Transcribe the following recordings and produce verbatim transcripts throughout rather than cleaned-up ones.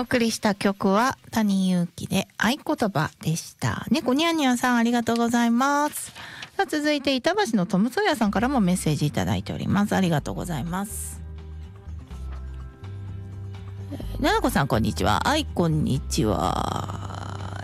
お送りした曲は谷祐希で合言葉でした。猫ニャンニャンさんありがとうございます。さあ続いて板橋のトムソヤさんからもメッセージいただいております。ありがとうございます。ななこさんこんにちは。あいこんにちは。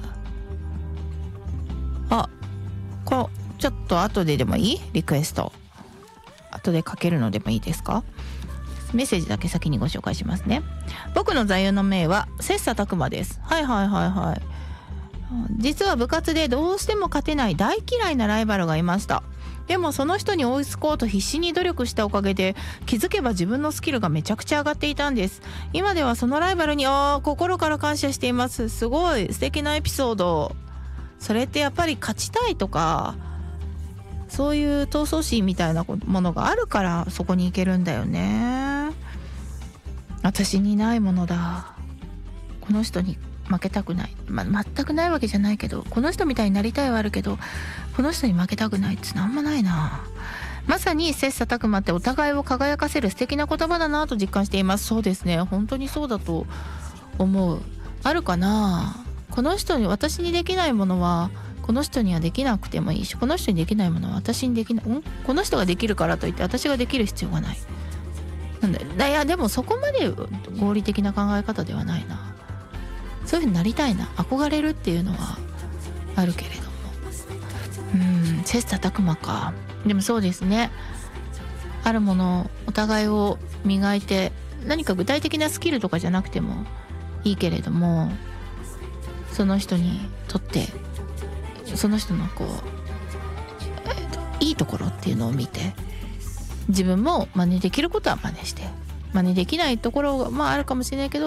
あ、こちょっと後ででもいい？リクエスト後でかけるのでもいいですか？メッセージだけ先にご紹介しますね。僕の座右の銘は切磋琢磨です。はいはいはいはい。実は部活でどうしても勝てない大嫌いなライバルがいました。でもその人に追いつこうと必死に努力したおかげで気づけば自分のスキルがめちゃくちゃ上がっていたんです。今ではそのライバルにあー心から感謝しています。すごい素敵なエピソード。それってやっぱり勝ちたいとかそういう闘争心みたいなものがあるからそこに行けるんだよね。私にないものだ。この人に負けたくない、まあ、全くないわけじゃないけどこの人みたいになりたいはあるけどこの人に負けたくないってあんまないな。まさに切磋琢磨ってお互いを輝かせる素敵な言葉だなと実感しています。そうですね、本当にそうだと思う。あるかな、この人に私にできないものはこの人にはできなくてもいいしこの人にできないものは私にできない、んこの人ができるからといって私ができる必要がない。なんだいやでもそこまで合理的な考え方ではないな。そういう風になりたいな、憧れるっていうのはあるけれども、うん切磋琢磨か。でもそうですね、あるものお互いを磨いて何か具体的なスキルとかじゃなくてもいいけれどもその人にとってその人のこう、えーと、いいところっていうのを見て自分も真似できることは真似して真似できないところがまああるかもしれないけど